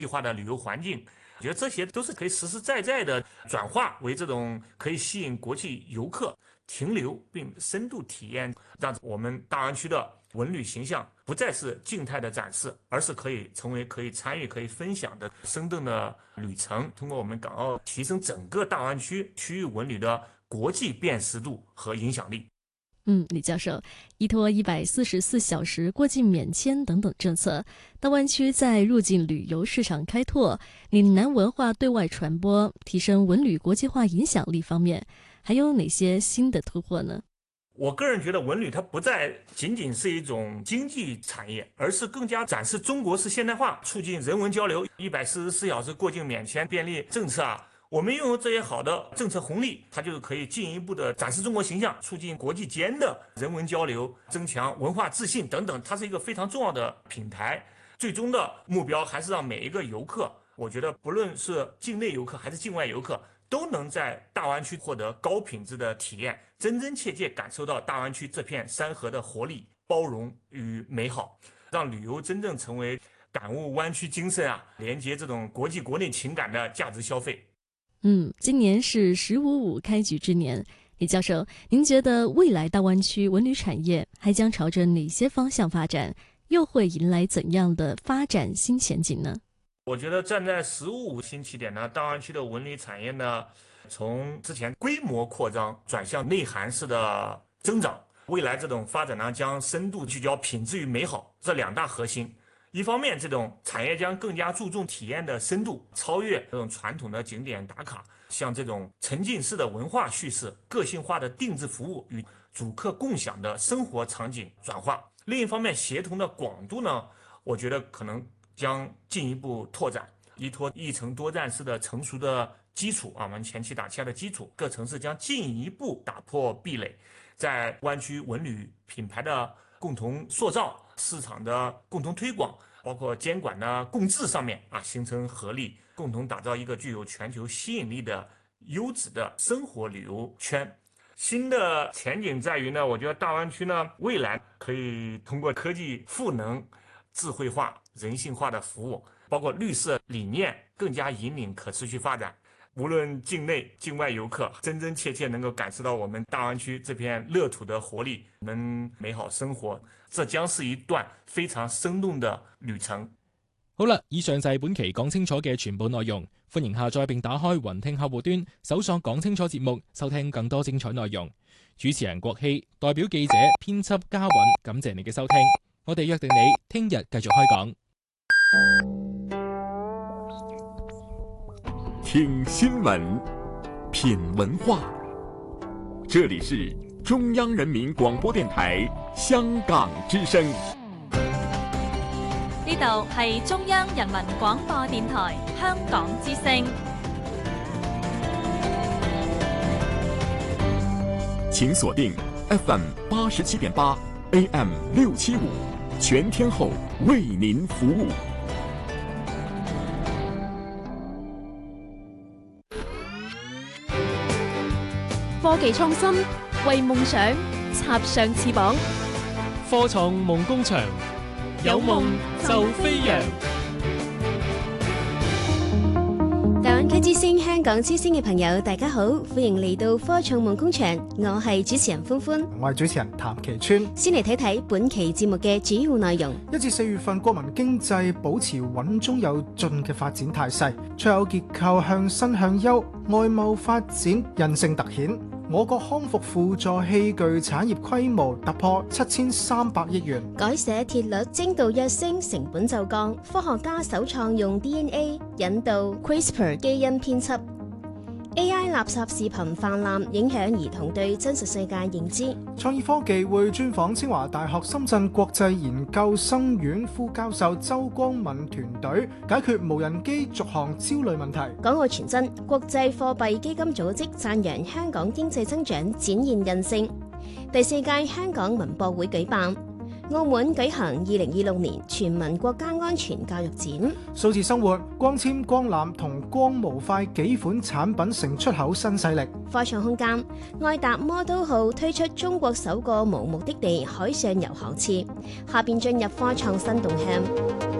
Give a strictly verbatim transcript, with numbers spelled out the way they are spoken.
地化的旅游环境，我觉得这些都是可以实实在在的转化为这种可以吸引国际游客停留并深度体验，让我们大湾区的文旅形象不再是静态的展示，而是可以成为可以参与、可以分享的生动的旅程。通过我们港澳提升整个大湾区区域文旅的国际辨识度和影响力。 嗯，李教授，依托一百四十四小时过境免签等等政策，大湾区在入境旅游市场开拓、岭南文化对外传播、提升文旅国际化影响力方面，还有哪些新的突破呢？ 我个人觉得文旅它不再仅仅是一种经济产业，而是更加展示中国式现代化，促进人文交流。一百四十四小时过境免签便利政策啊，我们拥有这些好的政策红利，它就是可以进一步的展示中国形象，促进国际间的人文交流，增强文化自信等等。它是一个非常重要的品牌。最终的目标还是让每一个游客，我觉得不论是境内游客还是境外游客，都能在大湾区获得高品质的体验，真真切切感受到大湾区这片山河的活力、包容与美好，让旅游真正成为感悟湾区精神啊，连接这种国际国内情感的价值消费。 嗯，今年是十五五开局之年，李教授，您觉得未来大湾区文旅产业还将朝着哪些方向发展？又会迎来怎样的发展新前景呢？ 我觉得站在十五五新起点呢，大湾区的文旅产业呢，从之前规模扩张转向内涵式的增长。未来这种发展呢，将深度聚焦品质与美好这两大核心。一方面，这种产业将更加注重体验的深度，超越这种传统的景点打卡，像这种沉浸式的文化叙事、个性化的定制服务与主客共享的生活场景转化。另一方面，协同的广度呢，我觉得可能将进一步拓展，依托一城多站式的成熟的基础啊，我们前期打下的基础，各城市将进一步打破壁垒，在湾区文旅品牌的共同塑造、市场的共同推广，包括监管的共治上面啊，形成合力，共同打造一个具有全球吸引力的优质的生活旅游圈。新的前景在于呢，我觉得大湾区呢，未来可以通过科技赋能、智慧化、人性化的服务，包括绿色理念，更加引领可持续发展。无论境内境外游客，真真切切能够感受到我们大湾区这片乐土的活力，我们美好生活，這將是一段非常生動的旅程。 好啦，以上就係本期講清楚嘅全部內容。歡迎下載並打開雲聽客戶端，搜索講清楚節目，收聽更多精彩內容。主持人郭希，代表記者、編輯嘉韻，感謝你嘅收聽。我哋約定你聽日繼續開講。 聽新聞，品文化，這裡是中央人民廣播電台香港之聲。 呢度係中央人民廣播電台香港之聲。 請鎖定 F M 八十七點八 A M 六七五，全天候為您服務。 科技創新，為夢想插上翅膀。 科創夢工場，有夢就飛揚。 大灣區之聲、香港之聲嘅朋友，大家好，歡迎嚟到科創夢工場，我係主持人歡歡， 我係主持人譚其川。 先嚟睇睇本期節目嘅主要內容。 一至四月份，國民經濟保持穩中有進嘅發展態勢，出口結構向新向優，外貿發展韌性突顯。我國康復輔助器具產業規模突破七千三百億元， 改寫鐵率精度躍升，成本就降。科學家首創用 D N A 引導 CRISPR 基因編輯。A I 垃圾視頻泛濫，影響兒童對真實世界認知。 創意科技會專訪清華大學深圳國際研究生院副教授周光敏團隊，解決無人機續航焦慮問題。 港澳傳真，國際貨幣基金組織讚揚香港經濟增長展現韌性。第四屆香港文博會舉辦。澳門舉行二零二六年全民國家安全教育展。 數字生活，光纖、光纜同光模塊幾款產品成出口新勢力。 科創空間，愛達摩都號推出中國首個無目的地海上遊航次。下邊進入科創新動向。